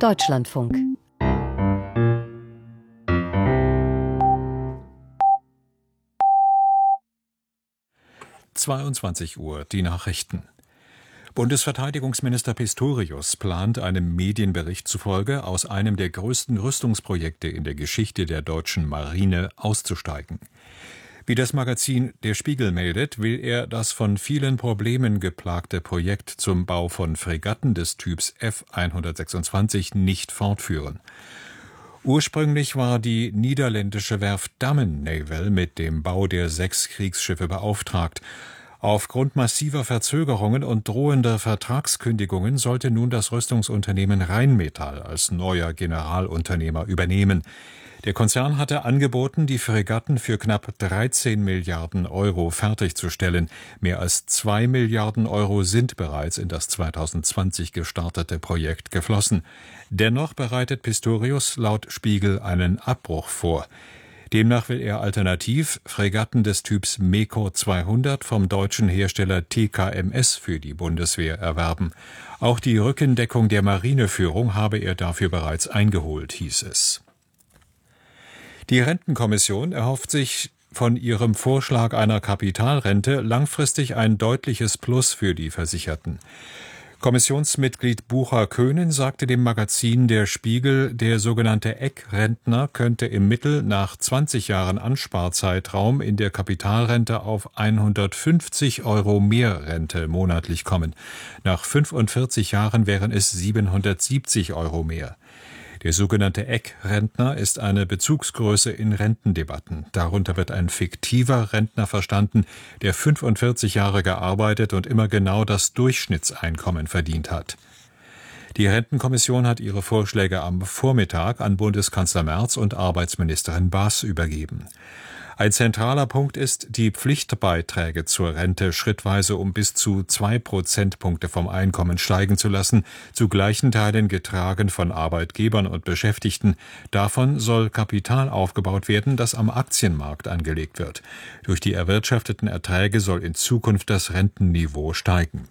Deutschlandfunk. Uhr, die Nachrichten. Bundesverteidigungsminister Pistorius plant einem Medienbericht zufolge, aus einem der größten Rüstungsprojekte in der Geschichte der deutschen Marine auszusteigen. Wie das Magazin Der Spiegel meldet, will er das von vielen Problemen geplagte Projekt zum Bau von Fregatten des Typs F-126 nicht fortführen. Ursprünglich war die niederländische Werft Damen Naval mit dem Bau der 6 Kriegsschiffe beauftragt. Aufgrund massiver Verzögerungen und drohender Vertragskündigungen sollte nun das Rüstungsunternehmen Rheinmetall als neuer Generalunternehmer übernehmen. Der Konzern hatte angeboten, die Fregatten für knapp 13 Milliarden Euro fertigzustellen. Mehr als 2 Milliarden Euro sind bereits in das 2020 gestartete Projekt geflossen. Dennoch bereitet Pistorius laut Spiegel einen Abbruch vor. Demnach will er alternativ Fregatten des Typs MEKO 200 vom deutschen Hersteller TKMS für die Bundeswehr erwerben. Auch die Rückendeckung der Marineführung habe er dafür bereits eingeholt, hieß es. Die Rentenkommission erhofft sich von ihrem Vorschlag einer Kapitalrente langfristig ein deutliches Plus für die Versicherten. Kommissionsmitglied Bucher-Köhnen sagte dem Magazin Der Spiegel, der sogenannte Eckrentner könnte im Mittel nach 20 Jahren Ansparzeitraum in der Kapitalrente auf 150 Euro mehr Rente monatlich kommen. Nach 45 Jahren wären es 770 Euro mehr. Der sogenannte Eckrentner ist eine Bezugsgröße in Rentendebatten. Darunter wird ein fiktiver Rentner verstanden, der 45 Jahre gearbeitet und immer genau das Durchschnittseinkommen verdient hat. Die Rentenkommission hat ihre Vorschläge am Vormittag an Bundeskanzler Merz und Arbeitsministerin Baas übergeben. Ein zentraler Punkt ist, die Pflichtbeiträge zur Rente schrittweise um bis zu 2 Prozentpunkte vom Einkommen steigen zu lassen, zu gleichen Teilen getragen von Arbeitgebern und Beschäftigten. Davon soll Kapital aufgebaut werden, das am Aktienmarkt angelegt wird. Durch die erwirtschafteten Erträge soll in Zukunft das Rentenniveau steigen.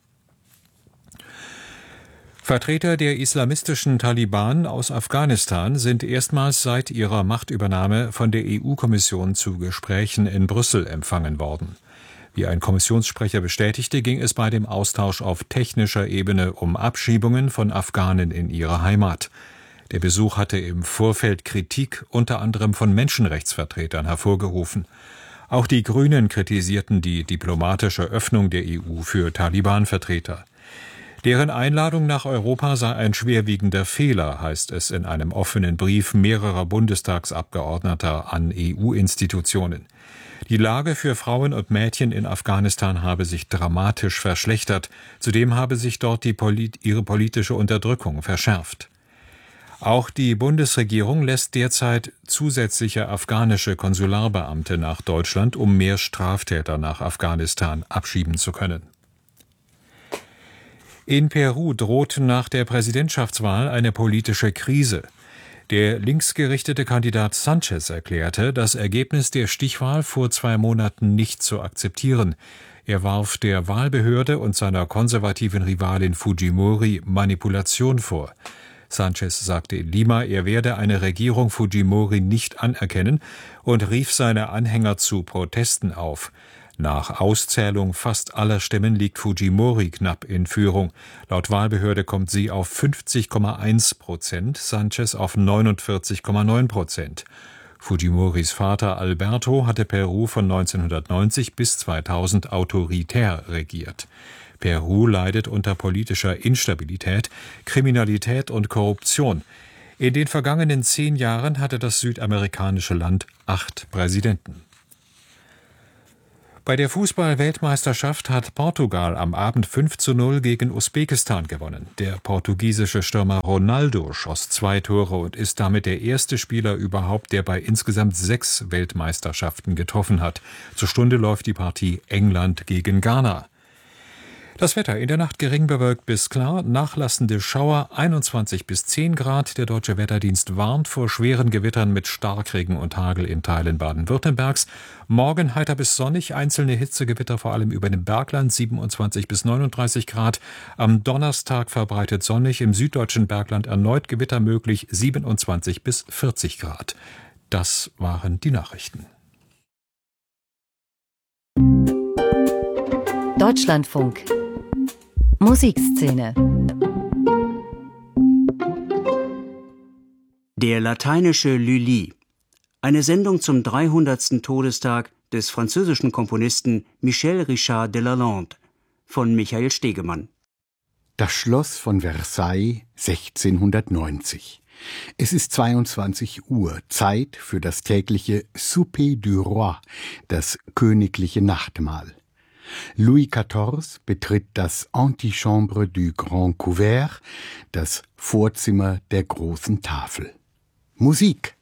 Vertreter der islamistischen Taliban aus Afghanistan sind erstmals seit ihrer Machtübernahme von der EU-Kommission zu Gesprächen in Brüssel empfangen worden. Wie ein Kommissionssprecher bestätigte, ging es bei dem Austausch auf technischer Ebene um Abschiebungen von Afghanen in ihre Heimat. Der Besuch hatte im Vorfeld Kritik unter anderem von Menschenrechtsvertretern hervorgerufen. Auch die Grünen kritisierten die diplomatische Öffnung der EU für Taliban-Vertreter. Deren Einladung nach Europa sei ein schwerwiegender Fehler, heißt es in einem offenen Brief mehrerer Bundestagsabgeordneter an EU-Institutionen. Die Lage für Frauen und Mädchen in Afghanistan habe sich dramatisch verschlechtert. Zudem habe sich dort ihre politische Unterdrückung verschärft. Auch die Bundesregierung lässt derzeit zusätzliche afghanische Konsularbeamte nach Deutschland, um mehr Straftäter nach Afghanistan abschieben zu können. In Peru droht nach der Präsidentschaftswahl eine politische Krise. Der linksgerichtete Kandidat Sanchez erklärte, das Ergebnis der Stichwahl vor 2 Monaten nicht zu akzeptieren. Er warf der Wahlbehörde und seiner konservativen Rivalin Fujimori Manipulation vor. Sanchez sagte in Lima, er werde eine Regierung Fujimori nicht anerkennen und rief seine Anhänger zu Protesten auf. Nach Auszählung fast aller Stimmen liegt Fujimori knapp in Führung. Laut Wahlbehörde kommt sie auf 50,1%, Sanchez auf 49,9%. Fujimoris Vater Alberto hatte Peru von 1990 bis 2000 autoritär regiert. Peru leidet unter politischer Instabilität, Kriminalität und Korruption. In den vergangenen 10 Jahren hatte das südamerikanische Land 8 Präsidenten. Bei der Fußball-Weltmeisterschaft hat Portugal am Abend 5:0 gegen Usbekistan gewonnen. Der portugiesische Stürmer Ronaldo schoss 2 Tore und ist damit der erste Spieler überhaupt, der bei insgesamt 6 Weltmeisterschaften getroffen hat. Zur Stunde läuft die Partie England gegen Ghana. Das Wetter in der Nacht gering bewölkt bis klar, nachlassende Schauer 21 bis 10 Grad. Der Deutsche Wetterdienst warnt vor schweren Gewittern mit Starkregen und Hagel in Teilen Baden-Württembergs. Morgen heiter bis sonnig, einzelne Hitzegewitter vor allem über dem Bergland 27 bis 39 Grad. Am Donnerstag verbreitet sonnig, im süddeutschen Bergland erneut Gewitter möglich 27 bis 40 Grad. Das waren die Nachrichten. Deutschlandfunk Musikszene. Der lateinische Lully. Eine Sendung zum 300. Todestag des französischen Komponisten Michel Richard de Lalande von Michael Stegemann. Das Schloss von Versailles 1690. Es ist 22 Uhr, Zeit für das tägliche Souper du Roi, das königliche Nachtmahl. Louis XIV betritt das Antichambre du Grand Couvert, das Vorzimmer der großen Tafel. Musik.